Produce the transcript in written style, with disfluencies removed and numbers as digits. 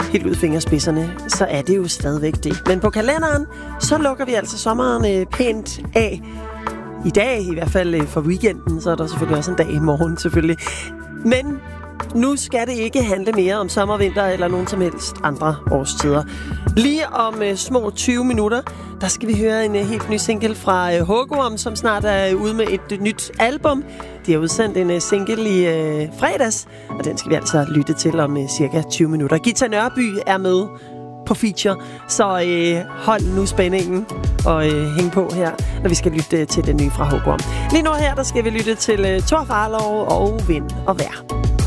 helt ud fingerspidserne, så er det jo stadigvæk det. Men på kalenderen, så lukker vi altså sommeren pænt af. I dag, i hvert fald for weekenden, så er der selvfølgelig også en dag i morgen, selvfølgelig. Men nu skal det ikke handle mere om sommer, vinter eller nogen som helst andre årstider. Lige om små 20 minutter, der skal vi høre en helt ny single fra Hågorm, som snart er ude med et nyt album. De har udsendt en single i fredags, og den skal vi altså lytte til om cirka 20 minutter. Gita Nørby er med på feature, så hold nu spændingen og hæng på her, når vi skal lytte til den nye fra Hågorm. Lige nu her, der skal vi lytte til Thor Farlov og Vind og Vejr.